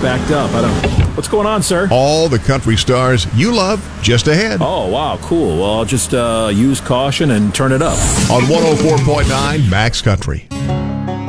backed up. What's going on, sir? All the country stars you love just ahead. Oh, wow, cool. Well, I'll just use caution and turn it up. On 104.9 Max Country.